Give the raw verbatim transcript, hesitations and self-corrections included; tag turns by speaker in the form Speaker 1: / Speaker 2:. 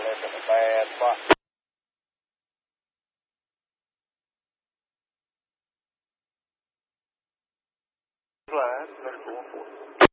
Speaker 1: เป็นแปดป่ะRight, that's cool.